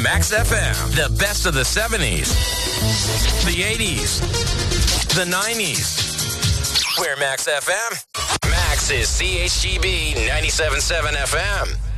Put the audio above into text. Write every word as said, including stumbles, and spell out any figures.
Max F M, the best of the seventies, the eighties, the nineties. We're Max F M. Max is C H G B ninety-seven point seven F M.